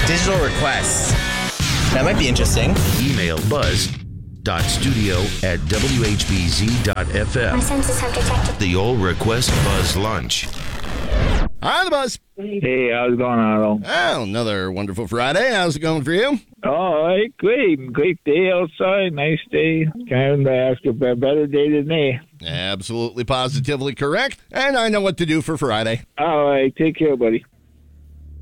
Digital requests. That might be interesting. Email buzz.studio@whbz.fm. My senses have detected. The All Request Buzz Lunch. Hi, the Buzz. Hey, how's it going, Otto? Oh, another wonderful Friday. How's it going for you? All right, great. Great day outside. Nice day. Can't ask for a better day than me. Absolutely, positively correct. And I know what to do for Friday. All right, take care, buddy.